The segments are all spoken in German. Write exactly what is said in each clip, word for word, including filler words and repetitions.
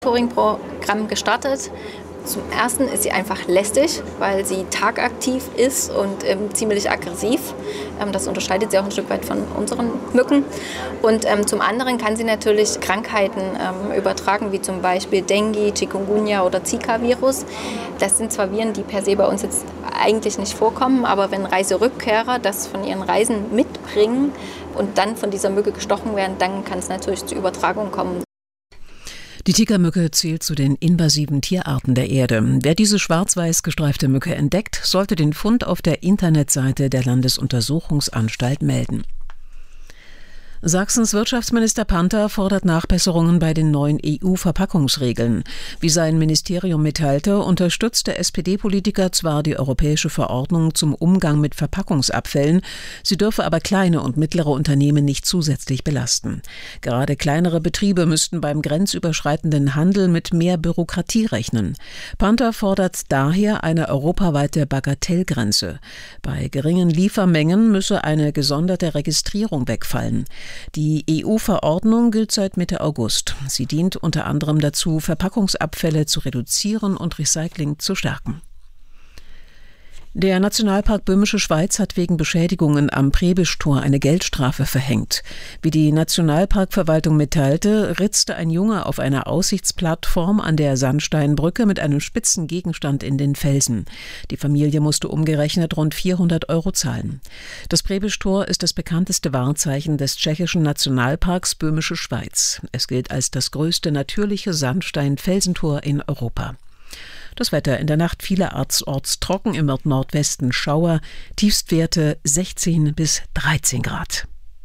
Monitoring-Programm gestartet. Zum Ersten ist sie einfach lästig, weil sie tagaktiv ist und ähm, ziemlich aggressiv. Ähm, das unterscheidet sie auch ein Stück weit von unseren Mücken. Und ähm, zum anderen kann sie natürlich Krankheiten ähm, übertragen, wie zum Beispiel Dengue, Chikungunya oder Zika-Virus. Das sind zwar Viren, die per se bei uns jetzt eigentlich nicht vorkommen, aber wenn Reiserückkehrer das von ihren Reisen mitbringen und dann von dieser Mücke gestochen werden, dann kann es natürlich zu Übertragungen kommen. Die Tigermücke zählt zu den invasiven Tierarten der Erde. Wer diese schwarz-weiß gestreifte Mücke entdeckt, sollte den Fund auf der Internetseite der Landesuntersuchungsanstalt melden. Sachsens Wirtschaftsminister Panther fordert Nachbesserungen bei den neuen E U-Verpackungsregeln. Wie sein Ministerium mitteilte, unterstützt der S P D-Politiker zwar die europäische Verordnung zum Umgang mit Verpackungsabfällen, sie dürfe aber kleine und mittlere Unternehmen nicht zusätzlich belasten. Gerade kleinere Betriebe müssten beim grenzüberschreitenden Handel mit mehr Bürokratie rechnen. Panther fordert daher eine europaweite Bagatellgrenze. Bei geringen Liefermengen müsse eine gesonderte Registrierung wegfallen. Die E U-Verordnung gilt seit Mitte August. Sie dient unter anderem dazu, Verpackungsabfälle zu reduzieren und Recycling zu stärken. Der Nationalpark Böhmische Schweiz hat wegen Beschädigungen am Prebisch-Tor eine Geldstrafe verhängt. Wie die Nationalparkverwaltung mitteilte, ritzte ein Junge auf einer Aussichtsplattform an der Sandsteinbrücke mit einem spitzen Gegenstand in den Felsen. Die Familie musste umgerechnet rund vierhundert Euro zahlen. Das Prebisch-Tor ist das bekannteste Wahrzeichen des tschechischen Nationalparks Böhmische Schweiz. Es gilt als das größte natürliche Sandstein-Felsentor in Europa. Das Wetter in der Nacht vielerorts trocken, im Nordwesten Schauer, Tiefstwerte sechzehn bis dreizehn Grad.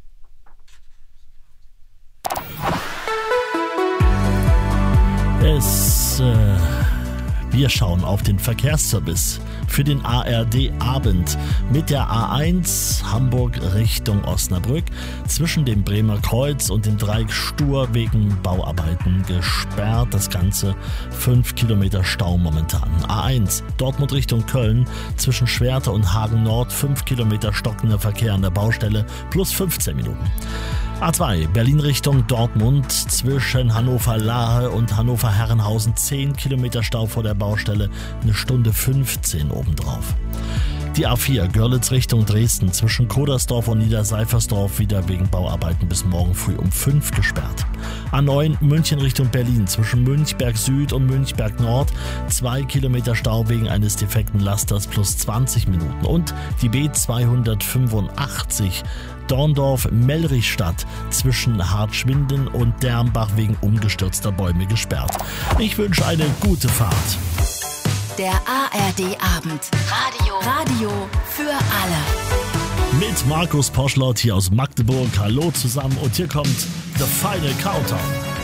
Es, äh, wir schauen auf den Verkehrsservice für den A R D-Abend mit der A eins Hamburg Richtung Osnabrück zwischen dem Bremer Kreuz und dem Dreieck Stur wegen Bauarbeiten gesperrt. Das Ganze fünf Kilometer Stau momentan. A eins Dortmund Richtung Köln zwischen Schwerte und Hagen Nord fünf Kilometer stockender Verkehr an der Baustelle plus fünfzehn Minuten. A zwei Berlin Richtung Dortmund zwischen Hannover-Lahe und Hannover-Herrenhausen zehn Kilometer Stau vor der Baustelle, eine Stunde fünfzehn obendrauf. Die A vier Görlitz Richtung Dresden zwischen Kodersdorf und Niederseifersdorf wieder wegen Bauarbeiten bis morgen früh um fünf gesperrt. A neun München Richtung Berlin zwischen Münchberg Süd und Münchberg Nord zwei Kilometer Stau wegen eines defekten Lasters plus zwanzig Minuten. Und die B zweihundertfünfundachtzig Dorndorf-Mellrichstadt zwischen Hartschwinden und Dermbach wegen umgestürzter Bäume gesperrt. Ich wünsche eine gute Fahrt. Der A R D-Abend. Radio. Radio für alle. Mit Markus Poschlott hier aus Magdeburg. Hallo zusammen und hier kommt The Final Countdown.